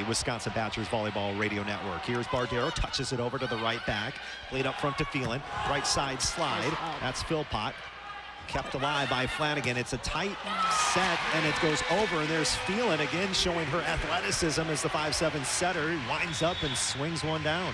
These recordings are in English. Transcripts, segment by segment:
Wisconsin Badgers Volleyball Radio Network. Here's Bardero, touches it over to the right back. Played up front to Phelan. Right side slide. That's Philpott. Kept alive by Flanagan. It's a tight set, and it goes over, and there's Phelan again showing her athleticism as the 5'7" setter. Winds up and swings one down.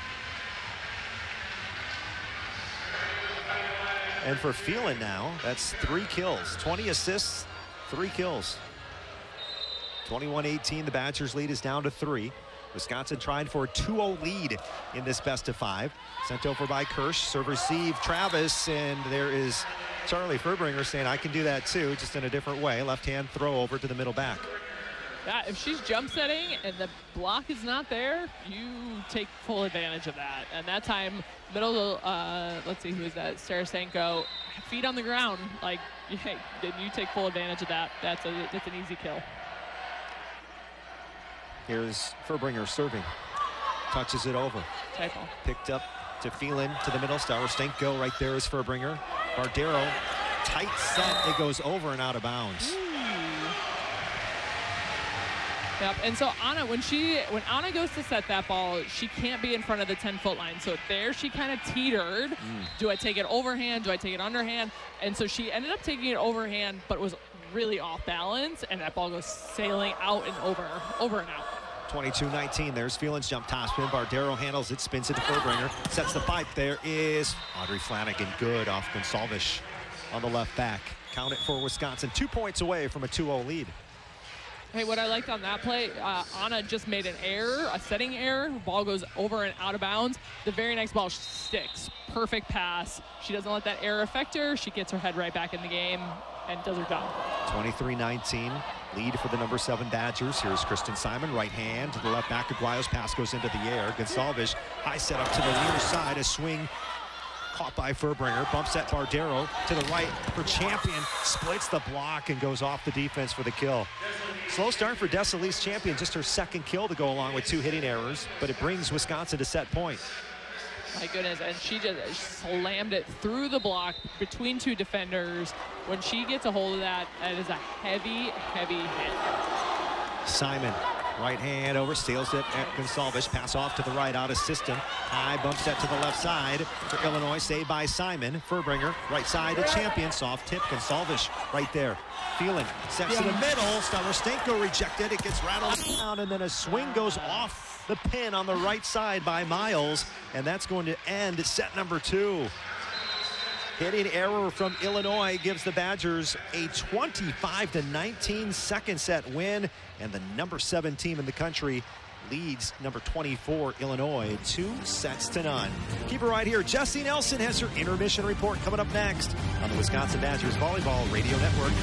And for Phelan now, that's 3 kills. 20 assists, 3 kills. 21-18, the Badgers lead is down to 3. Wisconsin tried for a 2-0 lead in this best-of-5. Sent over by Kirsch, serve receive Travis, and there is Charlie Furbringer saying, I can do that too, just in a different way. Left-hand throw over to the middle back. Yeah, if she's jump setting and the block is not there, you take full advantage of that. And that time, middle, let's see, who is that? Tarasenko, feet on the ground. Like, hey, then you take full advantage of that. That's an easy kill. Here's Furbringer serving. Touches it over. Typo. Picked up to Phelan to the middle. Tarasenko right there is Furbringer. Bardero, tight set. It goes over and out of bounds. Yep, and so Anna, when Anna goes to set that ball, she can't be in front of the 10-foot line. So there she kind of teetered. Do I take it overhand? Do I take it underhand? And so she ended up taking it overhand, but was really off balance, and that ball goes sailing out and over and out. 22-19, there's Phelan's jump topspin. Bardero handles it, spins it to Furbringer, sets the pipe. There is Audrey Flanagan, good off Gonsalves on the left back. Count it for Wisconsin, 2 points away from a 2-0 lead. Hey, what I liked on that play, Anna just made an error, a setting error. Ball goes over and out of bounds. The very next ball sticks. Perfect pass. She doesn't let that error affect her. She gets her head right back in the game and does her job. 23-19, lead for the number 7 Badgers. Here's Kristen Simon, right hand to the left back. Aguayo's pass goes into the air. Gonsalves, high set up to the near side. A swing caught by Furbringer, bumps at Bardero to the right for Champion, splits the block and goes off the defense for the kill. Slow start for Desalise Champion, just her second kill to go along with 2 hitting errors, but it brings Wisconsin to set point. My goodness, and she just slammed it through the block between 2 defenders. When she gets a hold of that, that is a heavy, heavy hit. Simon, right hand over, steals it at Gonsalves, pass off to the right, out of system. High bump set to the left side for Illinois, saved by Simon. Furbringer, right side to Champion, soft tip, Gonsalves right there. Phelan sets to the middle, Tarasenko rejected, it gets rattled down, and then a swing goes off the pin on the right side by Miles, and that's going to end set number 2. Hitting error from Illinois gives the Badgers a 25-19 second set win, and the number 7 team in the country leads number 24 Illinois 2-0. Keep it right here. Jesse Nelson has her intermission report coming up next on the Wisconsin Badgers Volleyball Radio Network.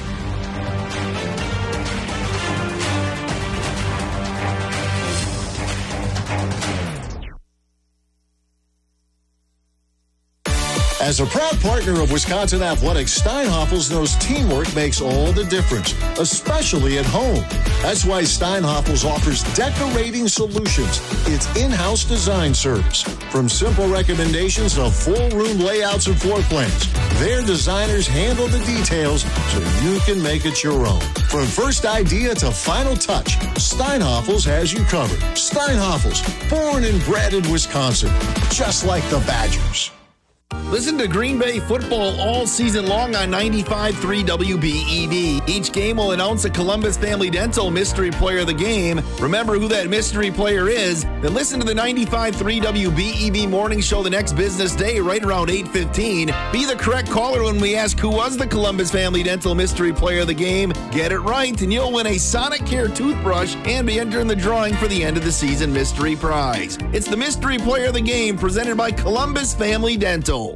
As a proud partner of Wisconsin Athletics, Steinhoffels knows teamwork makes all the difference, especially at home. That's why Steinhoffels offers decorating solutions, its in-house design service. From simple recommendations to full room layouts and floor plans, their designers handle the details so you can make it your own. From first idea to final touch, Steinhoffels has you covered. Steinhoffels, born and bred in Wisconsin, just like the Badgers. Listen to Green Bay football all season long on 95.3 WBEV. Each game will announce a Columbus Family Dental Mystery Player of the Game. Remember who that mystery player is? Then listen to the 95.3 WBEV morning show the next business day right around 8:15. Be the correct caller when we ask who was the Columbus Family Dental Mystery Player of the Game. Get it right and you'll win a Sonicare toothbrush and be entered in the drawing for the end of the season mystery prize. It's the Mystery Player of the Game presented by Columbus Family Dental.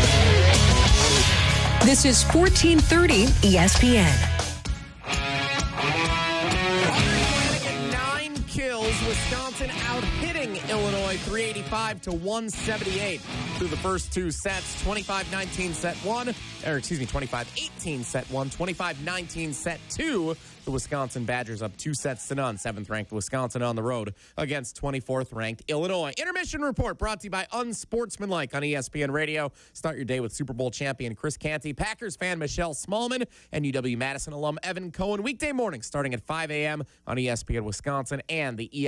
This is 1430 ESPN. 9 kills, Wisconsin out-hitting Illinois 385-178 through the first 2 sets. 25-19 set 1, 25-18 set 1, 25-19 set 2. The Wisconsin Badgers up 2-0. 7th-ranked Wisconsin on the road against 24th-ranked Illinois. Intermission report brought to you by Unsportsmanlike on ESPN Radio. Start your day with Super Bowl champion Chris Canty, Packers fan Michelle Smallman, and UW-Madison alum Evan Cohen. Weekday morning starting at 5 a.m. on ESPN Wisconsin and the